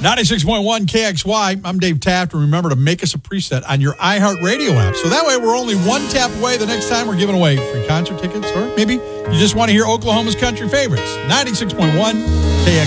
96.1 KXY. I'm Dave Taft, and remember to make us a preset on your iHeartRadio app. So that way we're only one tap away the next time we're giving away free concert tickets, or maybe you just want to hear Oklahoma's country favorites. 96.1